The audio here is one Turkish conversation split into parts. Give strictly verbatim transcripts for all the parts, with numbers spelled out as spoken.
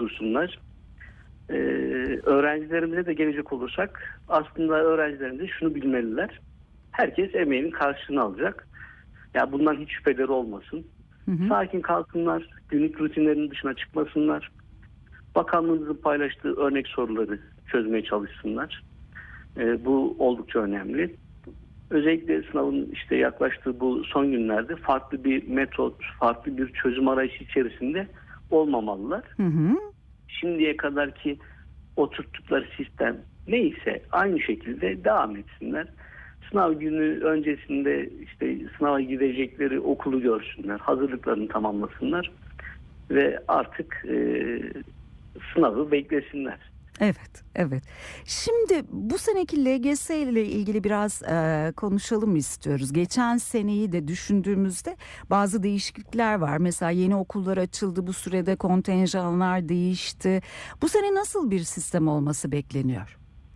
dursunlar. Ee, öğrencilerimize de gelecek olursak aslında öğrencilerimiz de şunu bilmeliler. Herkes emeğinin karşılığını alacak. Ya bundan hiç şüpheleri olmasın. Hı hı. Sakin kalsınlar, günlük rutinlerinin dışına çıkmasınlar. Bakanlığımızın paylaştığı örnek soruları çözmeye çalışsınlar. Ee, bu oldukça önemli. Özellikle sınavın işte yaklaştığı bu son günlerde farklı bir metot, farklı bir çözüm arayışı içerisinde olmamalılar. Hı hı. Şimdiye kadarki oturttukları sistem neyse aynı şekilde devam etsinler. Sınav günü öncesinde işte sınava gidecekleri okulu görsünler, hazırlıklarını tamamlasınlar ve artık e, sınavı beklesinler. Evet, evet. Şimdi bu seneki L G S ile ilgili biraz e, konuşalım istiyoruz. Geçen seneyi de düşündüğümüzde bazı değişiklikler var. Mesela yeni okullar açıldı, bu sürede kontenjanlar değişti. Bu sene nasıl bir sistem olması bekleniyor?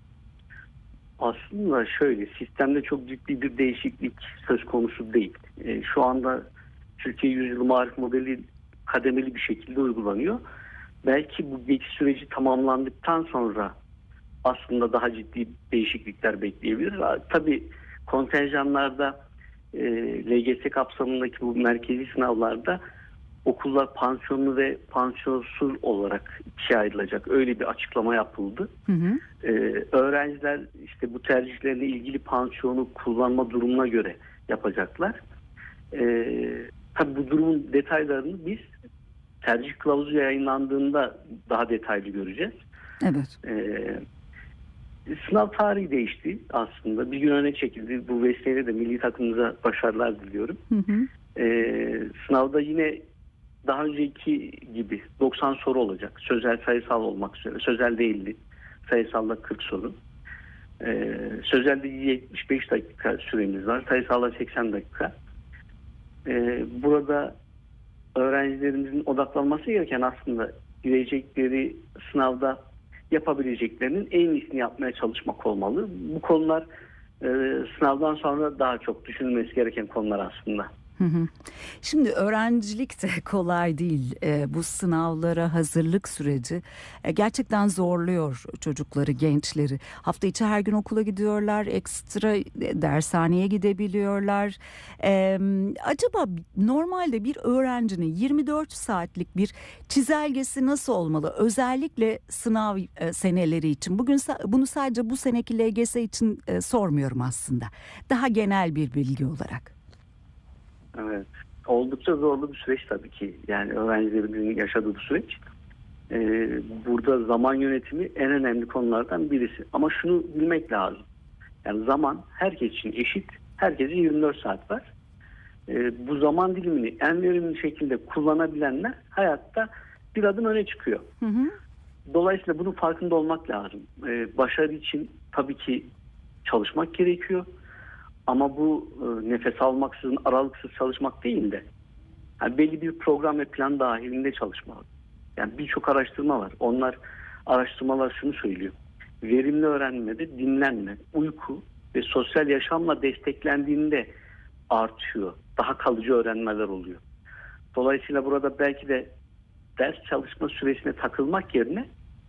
Aslında şöyle, sistemde çok ciddi bir değişiklik söz konusu değil. E, şu anda Türkiye Yüzyılı Marif Modeli kademeli bir şekilde uygulanıyor. Belki bu geçiş süreci tamamlandıktan sonra aslında daha ciddi değişiklikler bekleyebiliriz. Tabii kontenjanlarda e, L G S kapsamındaki bu merkezi sınavlarda okullar pansiyonlu ve pansiyonsuz olarak ikiye ayrılacak. Öyle bir açıklama yapıldı. Hı hı. Ee, öğrenciler işte bu tercihlerle ilgili pansiyonu kullanma durumuna göre yapacaklar. Ee, tabii bu durumun detaylarını biz tercih kılavuzu yayınlandığında daha detaylı göreceğiz. Evet. Ee, sınav tarihi değişti aslında. Bir gün öne çekildi. Bu vesileyle de milli takımımıza başarılar diliyorum. Hı hı. Ee, sınavda yine daha önceki gibi doksan soru olacak. Sözel, sayısal olmak üzere. Sözel değildi. Sayısalda kırk soru. Ee, sözelde yetmiş beş dakika süremiz var. Sayısalda seksen dakika. Ee, burada öğrencilerimizin odaklanması gereken aslında girecekleri sınavda yapabileceklerinin en iyisini yapmaya çalışmak olmalı. Bu konular e, sınavdan sonra daha çok düşünülmesi gereken konular aslında. Hı hı. Şimdi öğrencilik de kolay değil. E, bu sınavlara hazırlık süreci e, gerçekten zorluyor çocukları, gençleri. Hafta içi her gün okula gidiyorlar, ekstra dershaneye gidebiliyorlar. E, acaba normalde bir öğrencinin yirmi dört saatlik bir çizelgesi nasıl olmalı? Özellikle sınav e, seneleri için. Bugün bunu sadece bu seneki L G S için e, sormuyorum aslında. Daha genel bir bilgi olarak. Evet. Oldukça zorlu bir süreç tabii ki. Yani öğrencilerimizin yaşadığı bu süreç. Ee, burada zaman yönetimi en önemli konulardan birisi. Ama şunu bilmek lazım. Yani zaman herkes için eşit. Herkesin yirmi dört saat var. Ee, bu zaman dilimini en verimli şekilde kullanabilenler hayatta bir adım öne çıkıyor. Hı hı. Dolayısıyla bunun farkında olmak lazım. Ee, başarı için tabii ki çalışmak gerekiyor. Ama bu e, nefes almaksızın, aralıksız çalışmak değil de yani belli bir program ve plan dahilinde çalışmalı. Yani birçok araştırma var. Onlar araştırmalar şunu söylüyor. Verimli öğrenmede dinlenme, uyku ve sosyal yaşamla desteklendiğinde artıyor. Daha kalıcı öğrenmeler oluyor. Dolayısıyla burada belki de ders çalışma süresine takılmak yerine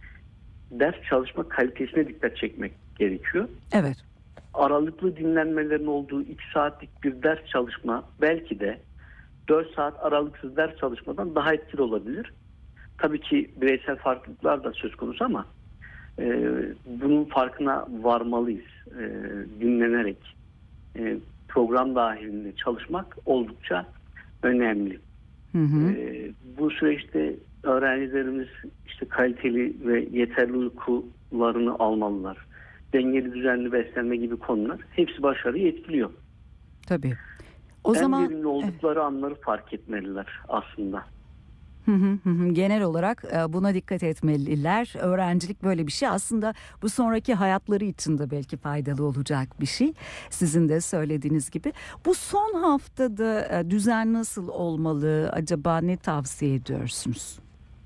ders çalışma kalitesine dikkat çekmek gerekiyor. Evet. Aralıklı dinlenmelerin olduğu iki saatlik bir ders çalışma belki de dört saat aralıksız ders çalışmadan daha etkili olabilir. Tabii ki bireysel farklılıklar da söz konusu ama e, bunun farkına varmalıyız. E, dinlenerek e, program dahilinde çalışmak oldukça önemli. Hı hı. E, bu süreçte öğrencilerimiz işte kaliteli ve yeterli uykularını almalılar. Dengeli, düzenli beslenme gibi konular hepsi başarıyı etkiliyor. Tabii. O en zaman verimli oldukları evet. anları fark etmeliler aslında. Hı hı hı. Genel olarak buna dikkat etmeliler. Öğrencilik böyle bir şey. Aslında bu sonraki hayatları için de belki faydalı olacak bir şey. Sizin de söylediğiniz gibi. Bu son haftada düzen nasıl olmalı? Acaba ne tavsiye ediyorsunuz?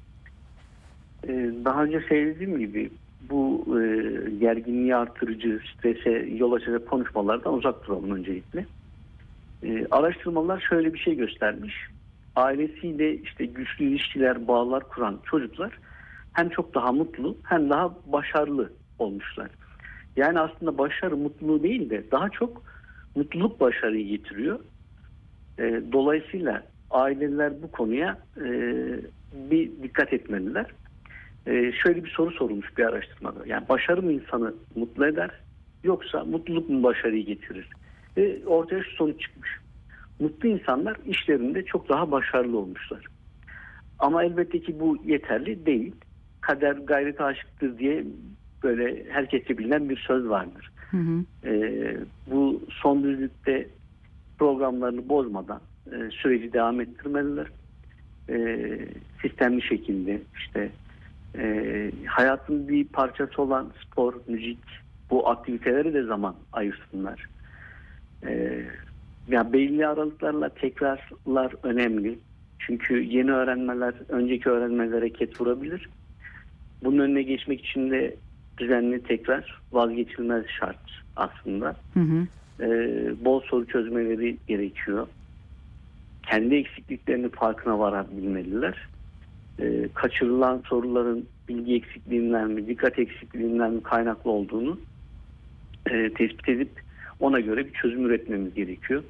Daha önce söylediğim gibi bu gerginliği artırıcı, strese yol açacak konuşmalardan uzak duralım öncelikle. Araştırmalar şöyle bir şey göstermiş. Ailesiyle işte güçlü ilişkiler, bağlar kuran çocuklar hem çok daha mutlu hem daha başarılı olmuşlar. Yani aslında başarı mutluluğu değil de daha çok mutluluk başarıyı getiriyor. E, dolayısıyla aileler bu konuya e, bir dikkat etmeliler. E, şöyle bir soru sorulmuş bir araştırmada. Yani başarı mı insanı mutlu eder yoksa mutluluk mu başarıyı getirir? Ve ortaya şu sonuç çıkmış. Mutlu insanlar işlerinde çok daha başarılı olmuşlar. Ama elbette ki bu yeterli değil. Kader gayrete aşıktır diye böyle herkesçe bilinen bir söz vardır. Hı hı. E, bu son düzlükte programlarını bozmadan e, süreci devam ettirmeliler. E, sistemli şekilde işte e, hayatın bir parçası olan spor, müzik, bu aktivitelere de zaman ayırsınlar. E, yani belli aralıklarla tekrarlar önemli. Çünkü yeni öğrenmeler önceki öğrenmelere ket vurabilir. Bunun önüne geçmek için de düzenli tekrar vazgeçilmez şart aslında. Hı hı. Ee, bol soru çözmeleri gerekiyor. Kendi eksikliklerinin farkına varabilmeliler. Ee, kaçırılan soruların bilgi eksikliğinden mi, dikkat eksikliğinden mi kaynaklı olduğunu e, tespit edip ona göre bir çözüm üretmemiz gerekiyor.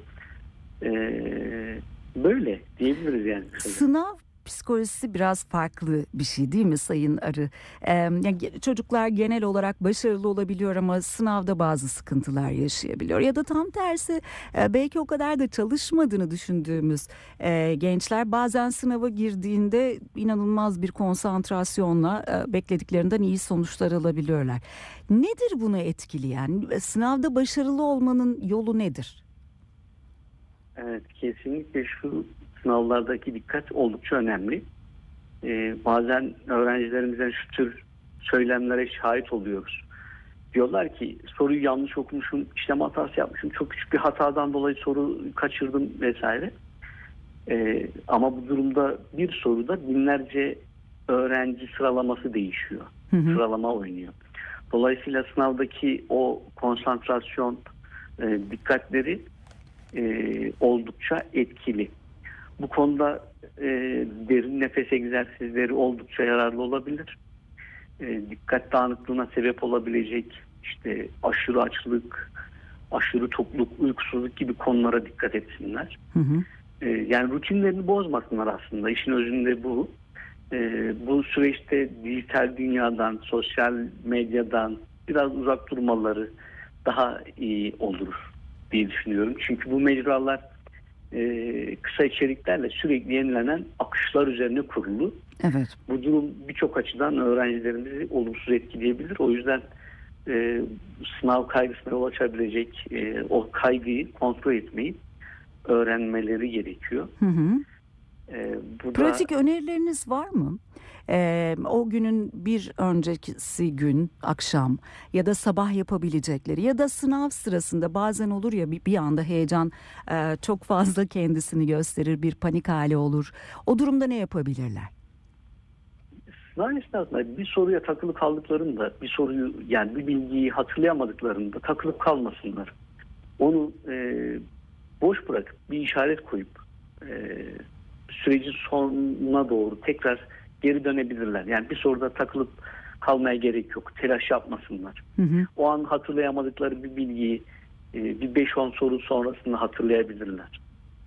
Ee, böyle diyebiliriz yani. Sınav psikolojisi biraz farklı bir şey değil mi Sayın Arı? Ee, yani çocuklar genel olarak başarılı olabiliyor ama sınavda bazı sıkıntılar yaşayabiliyor. Ya da tam tersi e, belki o kadar da çalışmadığını düşündüğümüz e, gençler bazen sınava girdiğinde inanılmaz bir konsantrasyonla e, beklediklerinden iyi sonuçlar alabiliyorlar. Nedir bunu etkileyen? Sınavda başarılı olmanın yolu nedir? Evet, kesinlikle şu sınavlardaki dikkat oldukça önemli. Ee, bazen öğrencilerimizden şu tür söylemlere şahit oluyoruz. Diyorlar ki soruyu yanlış okumuşum, işlem hatası yapmışım, çok küçük bir hatadan dolayı soru kaçırdım vesaire. Ee, ama bu durumda bir soruda binlerce öğrenci sıralaması değişiyor. Hı hı. Sıralama oynuyor. Dolayısıyla sınavdaki o konsantrasyon, e, dikkatleri e, oldukça etkili. Bu konuda e, derin nefes egzersizleri oldukça yararlı olabilir. E, dikkat dağınıklığına sebep olabilecek işte aşırı açlık, aşırı tokluk, uykusuzluk gibi konulara dikkat etsinler. Hı hı. E, yani rutinlerini bozmasınlar aslında. İşin özünde bu. E, bu süreçte dijital dünyadan, sosyal medyadan biraz uzak durmaları daha iyi olur diye düşünüyorum. Çünkü bu mecralar e, kısa içeriklerle sürekli yenilenen akışlar üzerine kurulu. Evet. Bu durum birçok açıdan öğrencilerimizi olumsuz etkileyebilir. O yüzden e, sınav kaygısına yol açabilecek e, o kaygıyı kontrol etmeyi öğrenmeleri gerekiyor. Hı hı. E, bu Pratik da önerileriniz var mı? Ee, o günün bir önceki gün akşam ya da sabah yapabilecekleri ya da sınav sırasında bazen olur ya bir, bir anda heyecan e, çok fazla kendisini gösterir, bir panik hali olur. O durumda ne yapabilirler? sınav esnasında bir soruya takılı kaldıklarında, bir soruyu yani bir bilgiyi hatırlayamadıklarında takılıp kalmasınlar. Onu e, boş bırakıp bir işaret koyup e, sürecin sonuna doğru tekrar geri dönebilirler. Yani bir soruda takılıp kalmaya gerek yok. Telaş yapmasınlar. Hı hı. O an hatırlayamadıkları bir bilgiyi e, bir beş on soru sonrasında hatırlayabilirler.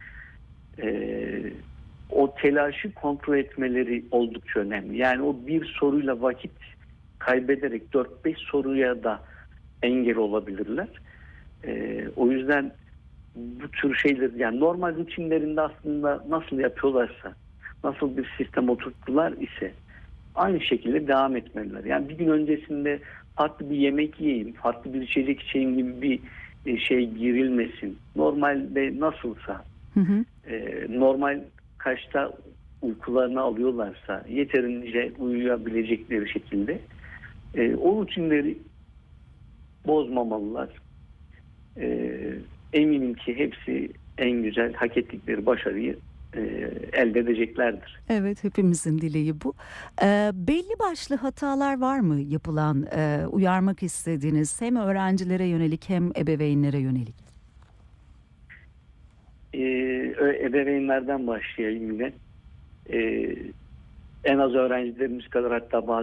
E, o telaşı kontrol etmeleri oldukça önemli. Yani o bir soruyla vakit kaybederek dört beş soruya da engel olabilirler. E, o yüzden bu tür şeyler yani normal rutinlerinde aslında nasıl yapıyorlarsa, nasıl bir sistem oturttular ise aynı şekilde devam etmeliler. Yani bir gün öncesinde farklı bir yemek yiyeyim, farklı bir içecek içeyim gibi bir e, şey girilmesin. Normalde nasılsa, Hı hı. e, normal kaçta uykularını alıyorlarsa yeterince uyuyabilecekleri şekilde e, o rutinleri bozmamalılar. E, eminim ki hepsi en güzel hak ettikleri başarıyı e, elde edeceklerdir. Evet, hepimizin dileği bu. Ee, belli başlı hatalar var mı yapılan, e, uyarmak istediğiniz hem öğrencilere yönelik hem ebeveynlere yönelik? E, ebeveynlerden başlayayım yine. E, en az öğrencilerimiz kadar hatta bazı